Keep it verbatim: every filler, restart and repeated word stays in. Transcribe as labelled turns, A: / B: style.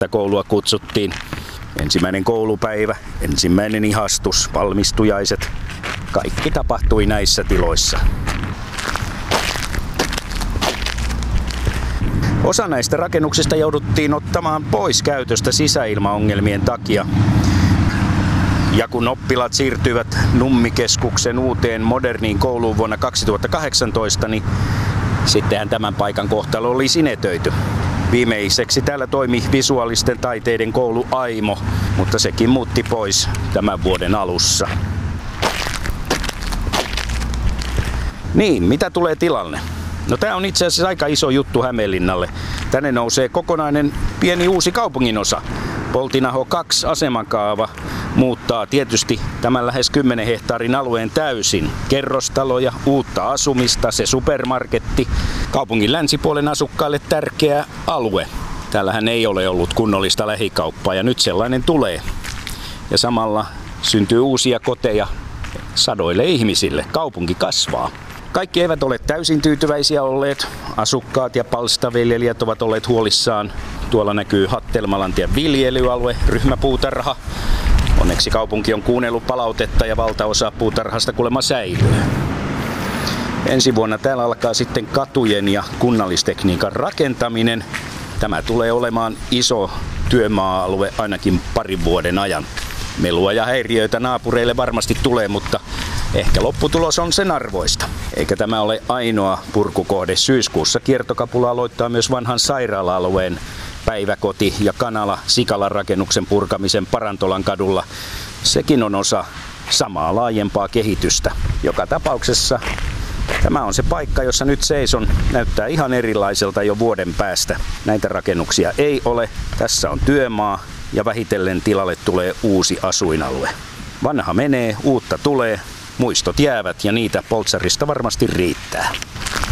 A: koulua kutsuttiin. Ensimmäinen koulupäivä, ensimmäinen ihastus, valmistujaiset. Kaikki tapahtui näissä tiloissa. Osa näistä rakennuksista jouduttiin ottamaan pois käytöstä sisäilmaongelmien takia. Ja kun oppilaat siirtyivät Nummikeskuksen uuteen moderniin kouluun vuonna kaksituhattakahdeksantoista, niin sittenhän tämän paikan kohtalo oli sinetöity. Viimeiseksi täällä toimi visuaalisten taiteiden koulu Aimo, mutta sekin muutti pois tämän vuoden alussa. Niin, mitä tulee tilalle? No tää on itse asiassa aika iso juttu Hämeenlinnalle. Tänne nousee kokonainen pieni uusi kaupunginosa. Poltinaho kaksi asemakaava muuttaa tietysti tämän lähes kymmenen hehtaarin alueen täysin. Kerrostaloja, uutta asumista, se supermarketti. Kaupungin länsipuolen asukkaille tärkeä alue. Täällähän ei ole ollut kunnollista lähikauppaa ja nyt sellainen tulee. Ja samalla syntyy uusia koteja sadoille ihmisille. Kaupunki kasvaa. Kaikki eivät ole täysin tyytyväisiä olleet. Asukkaat ja palstaviljelijät ovat olleet huolissaan. Tuolla näkyy Hattelmalantien viljelyalue, ryhmäpuutarha. Onneksi kaupunki on kuunnellut palautetta ja valtaosa puutarhasta kuulemma säilyy. Ensi vuonna täällä alkaa sitten katujen ja kunnallistekniikan rakentaminen. Tämä tulee olemaan iso työmaa-alue ainakin parin vuoden ajan. Melua ja häiriöitä naapureille varmasti tulee, mutta ehkä lopputulos on sen arvoista. Eikä tämä ole ainoa purkukohde. Syyskuussa kiertokapula aloittaa myös vanhan sairaala-alueen päiväkoti- ja kanala-sikalan rakennuksen purkamisen Parantolan kadulla. Sekin on osa samaa laajempaa kehitystä. Joka tapauksessa tämä on se paikka, jossa nyt seison. Näyttää ihan erilaiselta jo vuoden päästä. Näitä rakennuksia ei ole. Tässä on työmaa ja vähitellen tilalle tulee uusi asuinalue. Vanha menee, uutta tulee. Muistot jäävät ja niitä Poltsarista varmasti riittää.